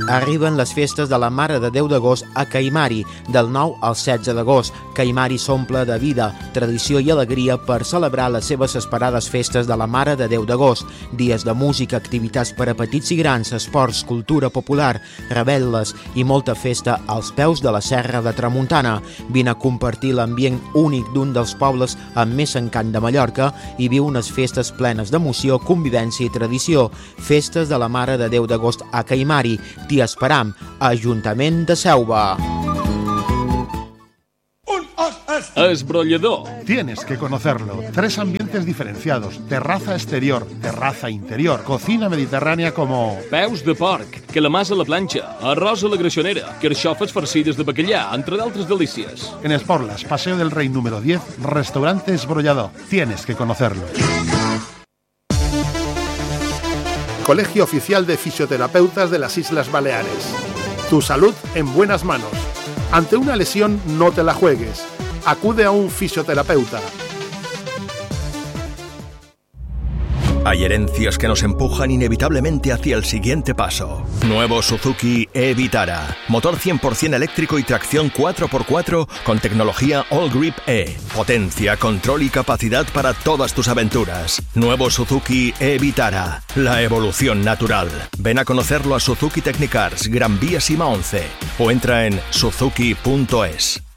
Arriben les festes de la Mare de Déu d'agost a Caimari, del 9 al 16 d'agost. Caimari s'omple de vida, tradició i alegria per celebrar les seves esperades festes de la Mare de Déu d'agost. Dies de música, activitats per a petits i grans, esports, cultura popular, revetles i molta festa als peus de la Serra de Tramuntana. Vine a compartir l'ambient únic d'un dels pobles amb més encant de Mallorca i viu unes festes plenes d'emoció, convivència i tradició. Festes de la Mare de Déu d'agost a Caimari. T'hi esperam, Ajuntament de Selva. Esbrollador. Tienes que conocerlo. 3 ambientes diferenciados. Terraza exterior, terraza interior, cocina mediterránea como... Peus de porc, calamars a la planxa, arròs a la greixonera, carxofes farcides de bacallà, entre d'altres delícies. En Esporlas, Paseo del Rey número 10, restaurante Esbrollador. Tienes que conocerlo. Colegio Oficial de Fisioterapeutas de las Islas Baleares. Tu salud en buenas manos. Ante una lesión no te la juegues. Acude a un fisioterapeuta. Hay herencias que nos empujan inevitablemente hacia el siguiente paso. Nuevo Suzuki e-Vitara. Motor 100% eléctrico y tracción 4x4 con tecnología All Grip E. Potencia, control y capacidad para todas tus aventuras. Nuevo Suzuki e-Vitara. La evolución natural. Ven a conocerlo a Suzuki Technicars, Gran Vía Sima 11. O entra en suzuki.es.